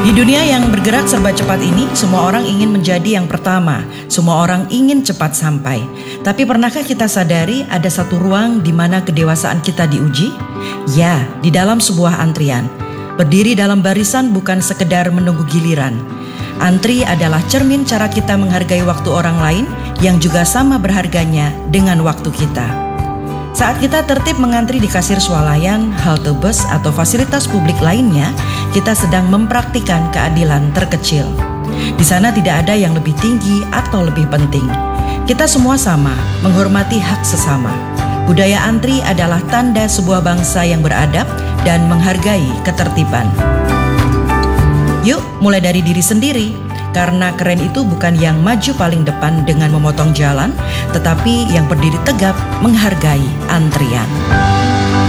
Di dunia yang bergerak serba cepat ini, semua orang ingin menjadi yang pertama. Semua orang ingin cepat sampai. Tapi pernahkah kita sadari ada satu ruang di mana kedewasaan kita diuji? Ya, di dalam sebuah antrian. Berdiri dalam barisan bukan sekedar menunggu giliran. Antri adalah cermin cara kita menghargai waktu orang lain yang juga sama berharganya dengan waktu kita. Saat kita tertib mengantri di kasir swalayan, halte bus, atau fasilitas publik lainnya, kita sedang mempraktikkan keadilan terkecil. Di sana tidak ada yang lebih tinggi atau lebih penting. Kita semua sama, menghormati hak sesama. Budaya antri adalah tanda sebuah bangsa yang beradab dan menghargai ketertiban. Yuk, mulai dari diri sendiri. Karena keren itu bukan yang maju paling depan dengan memotong jalan, tetapi yang berdiri tegap menghargai antrian.